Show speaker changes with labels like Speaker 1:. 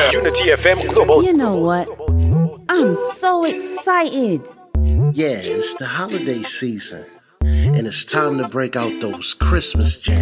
Speaker 1: Unity FM Global.
Speaker 2: You know what? I'm so excited.
Speaker 3: Yeah, it's the holiday season, and it's time to break out those Christmas jams.